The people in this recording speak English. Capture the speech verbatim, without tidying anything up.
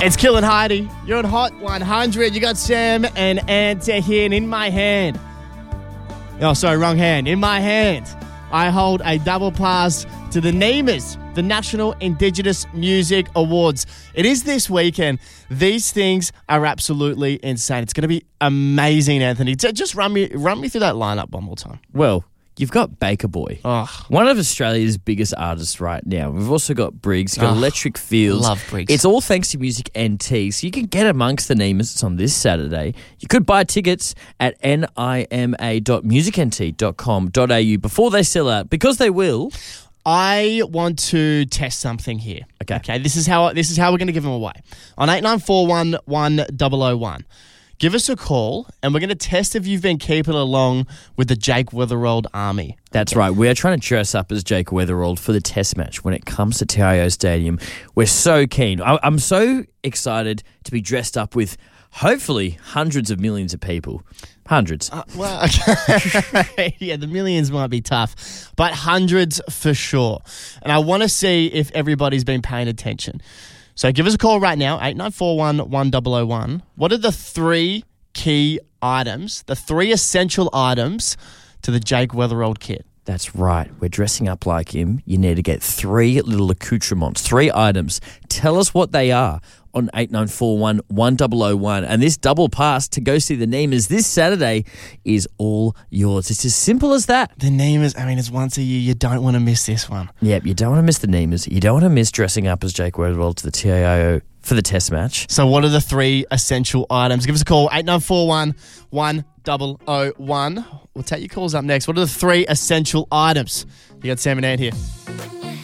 It's Kill and Heidi. You're on Hot one hundred. You got Sam and Ant here, and in my hand. Oh, sorry, wrong hand. In my hand, I hold a double pass to the NEMAs, the National Indigenous Music Awards. It is this weekend. These things are absolutely insane. It's going to be amazing, Anthony. Just run me run me through that lineup one more time. Well, you've got Baker Boy, oh. one of Australia's biggest artists right now. We've also got Briggs, got oh, Electric Fields. Love Briggs. It's all thanks to Music N T, so you can get amongst the NEMAs. It's on this Saturday. You could buy tickets at nima dot music n t dot com dot a u before they sell out, because they will. I want to test something here. Okay. Okay. This is how this is how we're going to give them away. On eight nine four one one zero zero one. Give us a call, and we're going to test if you've been keeping along with the Jake Weatherald Army. That's okay. Right. We're trying to dress up as Jake Weatherald for the test match when it comes to T I O Stadium. We're so keen. I- I'm so excited to be dressed up with, hopefully, hundreds of millions of people. Hundreds. Uh, well, okay. Yeah, the millions might be tough, but hundreds for sure. And I want to see if everybody's been paying attention. So give us a call right now, eight nine four one one zero zero one. What are the three key items, the three essential items to the Jake Weatherald kit? That's right. We're dressing up like him. You need to get three little accoutrements, three items. Tell us what they are on eight nine four one one zero zero one. And this double pass to go see the NEMAs this Saturday is all yours. It's as simple as that. The NEMAs, I mean, it's once a year. You don't want to miss this one. Yep, you don't want to miss the NEMAs. You don't want to miss dressing up as Jake Weatherald to the T I O for the test match. So what are the three essential items? Give us a call, eight nine four one one zero zero one. We'll take your calls up next. What are the three essential items? You got Sam and Ant here.